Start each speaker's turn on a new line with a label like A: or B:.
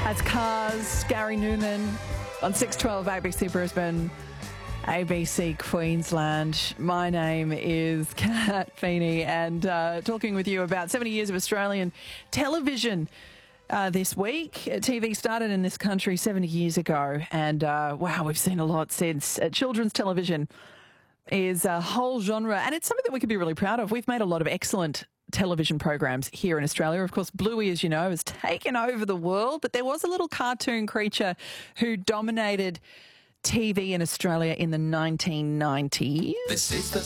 A: That's Cars, Gary Newman on 612 ABC Brisbane, ABC Queensland. My name is Kat Feeney and talking with you about 70 years of Australian television this week. TV started in this country 70 years ago and wow, we've seen a lot since. Children's television is a whole genre and it's something that we can be really proud of. We've made a lot of excellent television programs here in Australia. Of course, Bluey, as you know, has taken over the world, but there was a little cartoon creature who dominated TV in Australia in the 1990s.
B: This is the